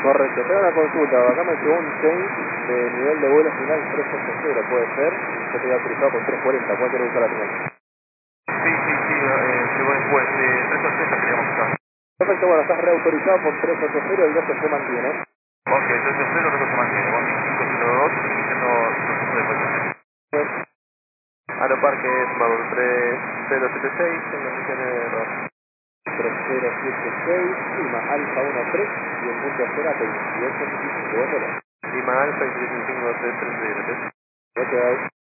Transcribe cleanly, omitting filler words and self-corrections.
Correcto, tengo una consulta, acá me llegó un change de nivel de vuelo final 380, puede ser, yo te había autorizado con 340, ¿cuál querés usar la final? Sí, llegó después, 380 queríamos usar. Perfecto, bueno, estás reautorizado por 380, el resto se mantiene. Ok, 380, el resto se mantiene, 1502, diciendo proceso de cotización. Aeroparque Esmador 3076, en condiciones de error. 3076, Lima Alfa 13 y el punto de espera 2825, ¿vos? Lima Alfa y 355, 333. Ok.